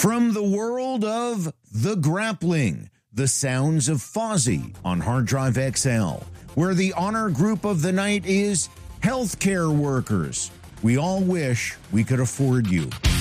From the world of The Grappling, the sounds of Fozzy on Hard Drive XL, where the honor group of the night is healthcare workers. We all wish we could afford you.